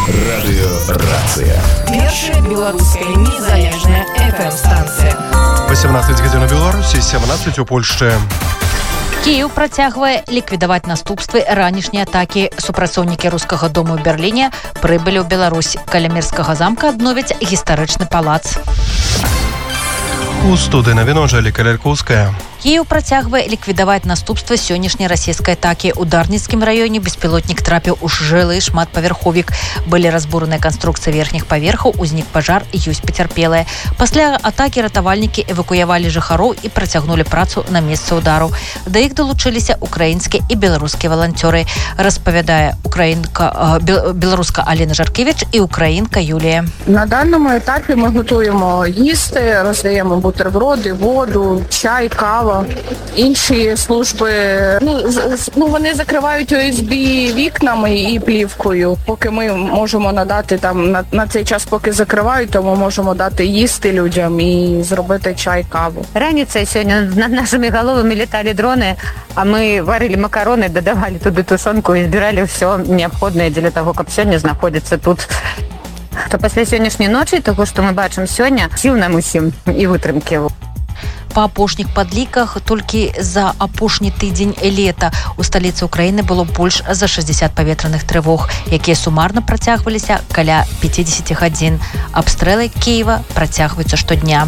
Радыёрацыя. Першая беларуская незалежная FM-станцыя. 18 гадзін у Беларусі, 17 у Польшчы. Киев працягвае ліквідаваць наступствы ранішняй атакі. Супрацоўнікі рускага дому ў Берліне прыбылі ў Беларусь. Каля Мірскага замка адновяць гістарычны палац. У студыі навіну Анжэліка Каляркоўская. Киев працягвае ліквідаваць наступствы сённяшняй расійскай атакі. У Дарніцкім раёне беспілотнік трапіў у жылы шматпавярховік. Былі разбураныя канструкцыі верхніх паверхаў, узнік пажар, ёсць пацярпелыя. Пасля атакі ратавальнікі эвакуявалі жыхароў і працягнулі працу на месцы удару. Да іх далучыліся украінскія і беларускія валанцёры, распавядае беларуска Аліна Жаркевич і українка Юлія. На даному етапі ми готуємо їсти, роздаємо бутерброди, воду, чай, каву. Інші служби, вони закривають ОСБ вікнами і плівкою. Поки ми можемо надати там, на цей час, поки закривають, то ми можемо дати їсти людям і зробити чай, каву. Раніцею сьогодні над нашими головами літали дрони, а ми варили макарони, додавали туди тушонку і збирали все необхідне для того, як сьогодні знаходиться тут. То після сьогоднішньої ночі, того, що ми бачимо сьогодні, сил нам усім і витримки. Па апошніх падліках, толькі за апошні тыдзень лета у сталіцы Украіны было больш за 60 паветраных трывог, якія сумарна працягваліся каля 50 гадзін. Абстрэлы Кіева працягваюцца штодня.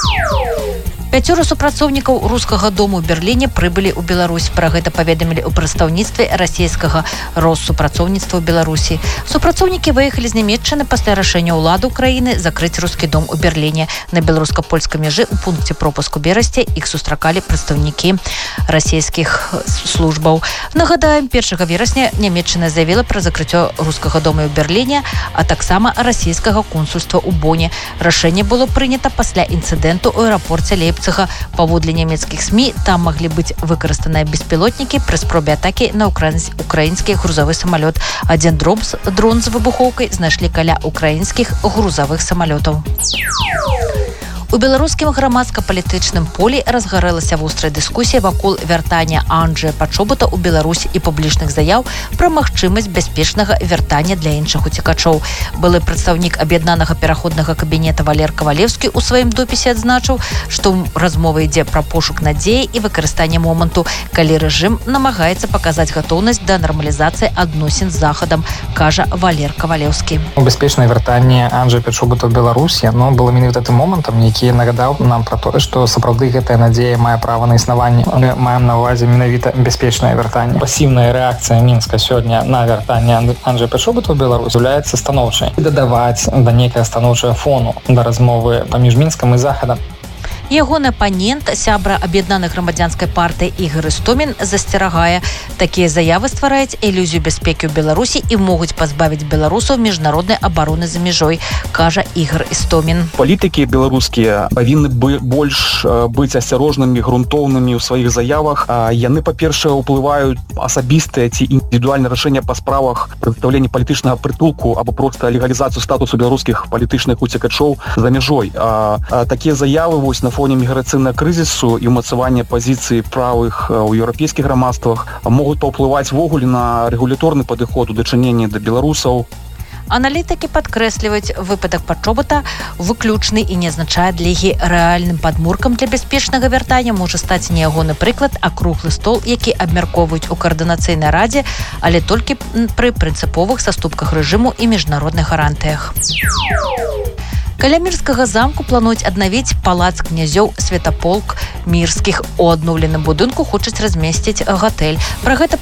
5 супрацоўнікаў рускага дому ў Берліне прыбылі ў Беларусь. Пра гэта паведамілі ў прадстаўніцтве расійскага Россупрацоўніцтва ў Беларусі. Супрацоўнікі выехалі з Нямецчыны пасля рашэння ўлады ўкраіны закрыць рускі дом у Берліне. На беларуска-польскай мяжы у пункце пропуску Берасці іх сустракалі прадстаўнікі расійскіх службаў. Нагадаем, 1 верасня Нямецчына заявіла пра закрыццё рускага дома ў Берліне, а таксама расійскага консульства ў Боне. Рашэнне было прынята пасля інцыдэнту ў аэрапорце Лейпцига. Паводле нямецкіх СМІ, там маглі быць выкарыстаныя беспілотнікі пры спробе атакі на украінскі грузовы самалёт. Адзін дрон з выбухоўкай знайшлі каля украінскіх грузавых самалётаў. У беларускім грамадска-палітычным полі разгарэлася вострая дыскусія вакол вяртання Анджэя Пачобута ў Беларусь і публічных заяў пра магчымасць бяспечнага вяртання для іншых уцекачоў. Былы прадстаўнік аб'яднанага пераходнага кабінета Валер Кавалеўскі ў сваім допісе адзначыў, што размова ідзе пра пошук надзеі і выкарыстанне моманту, калі рэжым намагаецца паказаць гатоўнасць да нармалізацыі адносін з Захадам, кажа Валер Кавалеўскі. Бяспечнае вяртанне Анджэя Пачобута ў Беларусі, было менавіта тым момантам, які нагадаў нам пра тое, што сапраўды гэтая надзея мае права на існаванне. Мы маем на ўвазе менавіта бяспечнае вяртанне. Пасіўная рэакцыя Мінска сёння на вяртанне Анджэя Пачобута ў Беларусь з'яўляецца станоўчай. Дадаваць да нейкага станоўчага фону да размовы паміж Мінскам і Захадам. Ягоны апанент, сябра аб'яднанай грамадзянскай партыі Ігар Істомін, засцерагае, такія заявы ствараюць ілюзію бяспекі ў Беларусі і могуць пазбавіць беларусаў міжнароднай абароны за мяжой, кажа Ігар Істомін. Палітыкі беларускія павінны больш быць асцярожнымі, грунтоўнымі ў сваіх заявах. Яны, па-першае, ўплываюць асабістыя ці індывідуальныя рашэння па справах прадстаўлення палітычнага прытулку або проста легалізацыю статусу беларускіх палітычных уцекачоў за мяжой. Такія заявы на фоне міграцыйнага крызісу і ўмацавання пазіцыі правых у еўрапейскіх грамадствах могуць паўплываць ввогуле на рэгуляторны падыход у дачыненні да беларусаў. Аналітыкі падкрэсліваюць, выпадак Пачобута выключны і не азначае для іх рэальным падмуркам для бяспечнага вяртання можа стаць не ягоны прыклад, а круглы стол, які абмяркоўваюць у каардынацыйнай радзе, але толькі пры прынцыповых саступках рэжыму і міжнародных гарантыях. Каля Мірскага замку плануюць аднавіць палац князёў Святаполк Мірскіх. У адноўленым будынку хочуць размесціць гатэль. Пра гэта